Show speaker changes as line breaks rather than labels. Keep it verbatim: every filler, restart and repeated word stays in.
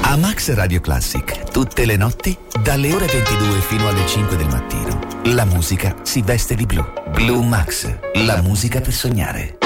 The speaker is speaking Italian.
A Max Radio Classic, tutte le notti, dalle ore ventidue fino alle cinque del mattino, la musica si veste di blu. Blue Max, la musica per sognare.